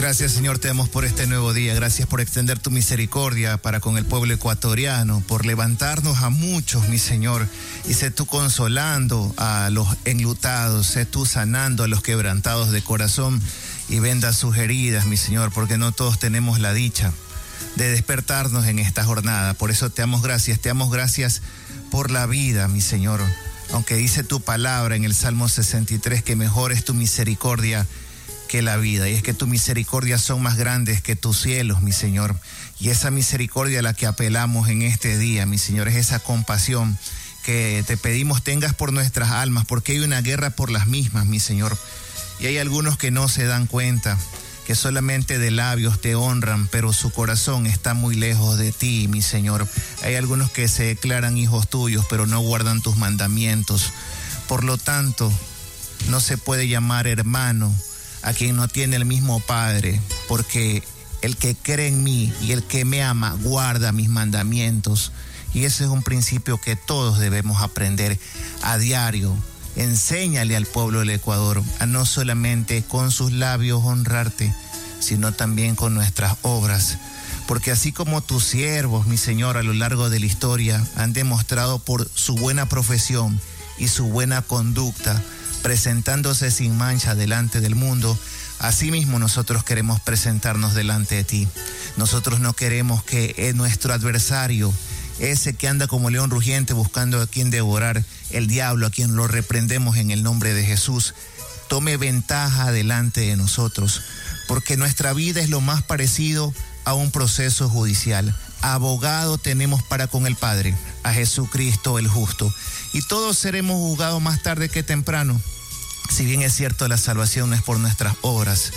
Gracias, Señor, te damos por este nuevo día. Gracias por extender tu misericordia para con el pueblo ecuatoriano, por levantarnos a muchos, mi Señor, y sé tú consolando a los enlutados, sé tú sanando a los quebrantados de corazón y venda sus heridas, mi Señor, porque no todos tenemos la dicha de despertarnos en esta jornada. Por eso te damos gracias por la vida, mi Señor. Aunque dice tu palabra en el Salmo 63 que mejor es tu misericordia que la vida, y es que tus misericordias son más grandes que tus cielos, mi Señor, y esa misericordia a la que apelamos en este día, mi Señor, es esa compasión que te pedimos tengas por nuestras almas, porque hay una guerra por las mismas, mi Señor, y hay algunos que no se dan cuenta, que solamente de labios te honran, pero su corazón está muy lejos de ti, mi Señor. Hay algunos que se declaran hijos tuyos, pero no guardan tus mandamientos. Por lo tanto, no se puede llamar hermano a quien no tiene el mismo Padre, porque el que cree en mí y el que me ama guarda mis mandamientos. Y ese es un principio que todos debemos aprender a diario. Enséñale al pueblo del Ecuador a no solamente con sus labios honrarte, sino también con nuestras obras. Porque así como tus siervos, mi Señor, a lo largo de la historia han demostrado por su buena profesión y su buena conducta, presentándose sin mancha delante del mundo, asimismo nosotros queremos presentarnos delante de ti. Nosotros no queremos que nuestro adversario, ese que anda como león rugiente buscando a quien devorar, el diablo, a quien lo reprendemos en el nombre de Jesús, tome ventaja delante de nosotros, porque nuestra vida es lo más parecido a un proceso judicial. Abogado tenemos para con el Padre, a Jesucristo el justo, y todos seremos juzgados más tarde que temprano. Si bien es cierto, la salvación no es por nuestras obras,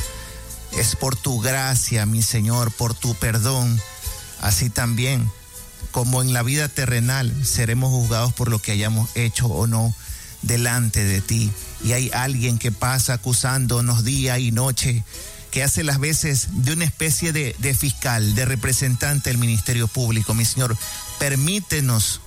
es por tu gracia, mi Señor, por tu perdón. Así también, como en la vida terrenal, seremos juzgados por lo que hayamos hecho o no delante de ti. Y hay alguien que pasa acusándonos día y noche, que hace las veces de una especie de fiscal, de representante del Ministerio Público. Mi Señor, permítenos,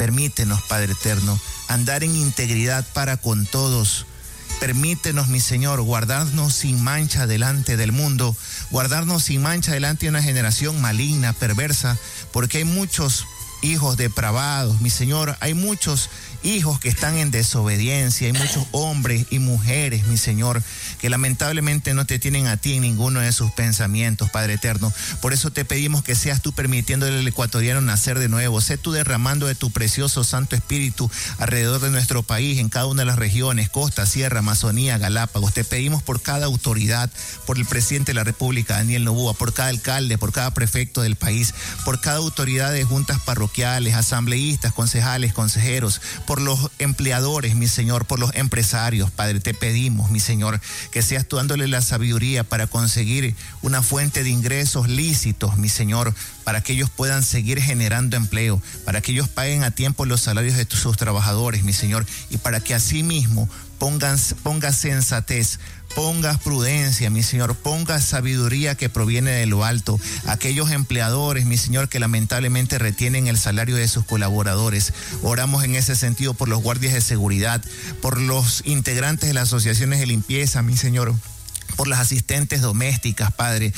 Padre eterno, andar en integridad para con todos. Permítenos, mi Señor, guardarnos sin mancha delante del mundo, guardarnos sin mancha delante de una generación maligna, perversa, porque hay muchos hijos depravados, mi Señor, hay muchos hijos que están en desobediencia, hay muchos hombres y mujeres, mi Señor, que lamentablemente no te tienen a ti en ninguno de sus pensamientos, Padre eterno. Por eso te pedimos que seas tú permitiéndole al ecuatoriano nacer de nuevo, sé tú derramando de tu precioso Santo Espíritu alrededor de nuestro país, en cada una de las regiones, costa, sierra, Amazonía, Galápagos. Te pedimos por cada autoridad, por el presidente de la República, Daniel Noboa, por cada alcalde, por cada prefecto del país, por cada autoridad de juntas parroquiales, asambleístas, concejales, consejeros, por los empleadores, mi Señor, por los empresarios, Padre. Te pedimos, mi Señor, que seas tú dándole la sabiduría para conseguir una fuente de ingresos lícitos, mi Señor, para que ellos puedan seguir generando empleo, para que ellos paguen a tiempo los salarios de sus trabajadores, mi Señor, y para que asimismo pongas sensatez, pongas prudencia, mi Señor, pongas sabiduría que proviene de lo alto. Aquellos empleadores, mi Señor, que lamentablemente retienen el salario de sus colaboradores. Oramos en ese sentido por los guardias de seguridad, por los integrantes de las asociaciones de limpieza, mi Señor, por las asistentes domésticas, Padre,